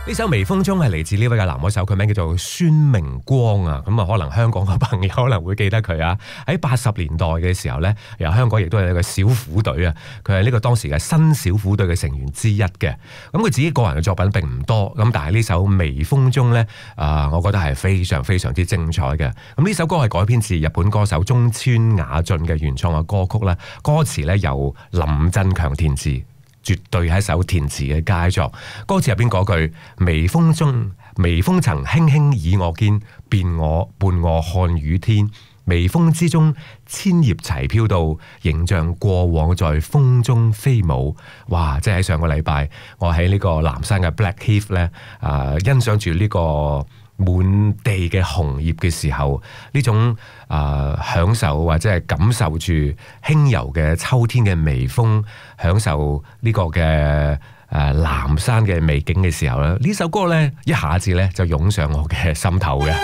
呢首《微風中》係嚟自呢位嘅男歌手，佢名叫做孫明光啊。咁啊，可能香港嘅朋友可能會記得佢啊。喺80年代嘅時候呢，由香港亦都係一個小虎隊啊。佢係呢個當時嘅新小虎隊嘅成員之一嘅。咁佢自己個人嘅作品並唔多，咁但係呢首《微風中》呢，我覺得係非常非常之精彩嘅。咁呢首歌係改編自日本歌手中村雅俊嘅原創嘅歌曲啦，歌詞呢由林振強填詞。絕對係一首填詞嘅佳作。歌詞入邊嗰句微風中，微風曾輕輕倚我肩，伴我看雨天。微風之中，千葉齊飄到，形象過往在風中飛舞。哇！即係喺上個禮拜，我喺呢個南山嘅 Blackheath 咧，欣賞住呢個滿地嘅紅葉嘅時候，呢種享受或者係感受住輕柔嘅秋天嘅微風，享受呢個嘅南山嘅美景嘅時候咧，呢首歌呢一下子呢就湧上我嘅心頭嘅。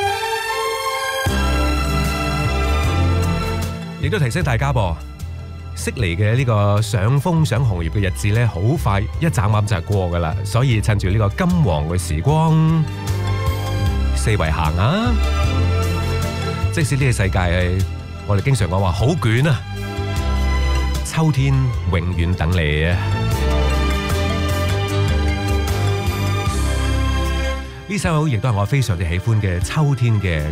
亦都提醒大家噃，悉尼嘅呢個賞楓賞紅葉嘅日子呢，好快一眨眼就係過噶啦，所以趁住呢個金黃嘅時光，四圍行啊！即使呢個世界我哋經常講話好捲啊，秋天永遠等你啊！呢首亦都係我非常之喜歡嘅秋天嘅